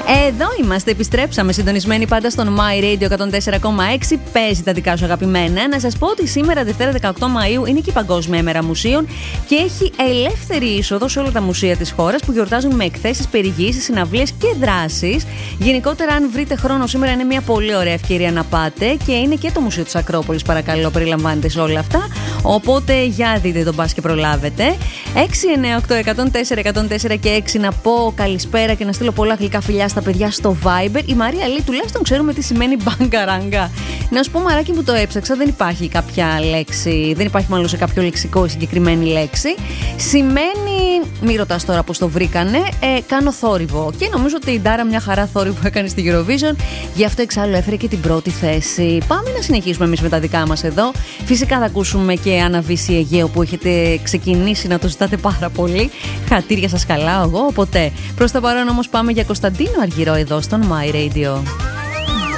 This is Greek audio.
Εδώ είμαστε, επιστρέψαμε συντονισμένοι πάντα στον My Radio 104,6. Παίζει τα δικά σου αγαπημένα. Να σας πω ότι σήμερα, Δευτέρα 18 Μαΐου, είναι και η Παγκόσμια Μέρα Μουσείων και έχει ελεύθερη είσοδο σε όλα τα μουσεία της χώρας που γιορτάζουν με εκθέσεις, περιηγήσεις, συναυλίες και δράσεις. Γενικότερα, αν βρείτε χρόνο σήμερα, είναι μια πολύ ωραία ευκαιρία να πάτε και είναι και το Μουσείο της Ακρόπολης, παρακαλώ, περιλαμβάνεται σε όλα αυτά. Οπότε για δείτε τον πας και προλάβετε. 698-104-104 και 6 να πω καλησπέρα και να στείλω πολλά γλυκά φιλιά στα παιδιά στο Viber. Η Μαρία λέει, τουλάχιστον ξέρουμε τι σημαίνει μπαγκαράγκα. Να σου πω, μαράκι μου, το έψαξα, δεν υπάρχει κάποια λέξη, δεν υπάρχει μάλλον σε κάποιο λεξικό η συγκεκριμένη λέξη. Σημαίνει, μη ρωτάς τώρα πώς το βρήκανε, κάνω θόρυβο. Και νομίζω ότι η Ντάρα μια χαρά θόρυβο έκανε στη Eurovision, γι' αυτό εξάλλου έφερε και την πρώτη θέση. Πάμε να συνεχίσουμε εμείς με τα δικά μας εδώ. Φυσικά θα ακούσουμε και Αναβίση Αιγαίο που έχετε ξεκινήσει να το ζητάτε πάρα πολύ. Χατήρια σας καλά εγώ, οπότε προς το παρόν όμως πάμε για Κωνσταντίνο Αργυρό εδώ στον My Radio.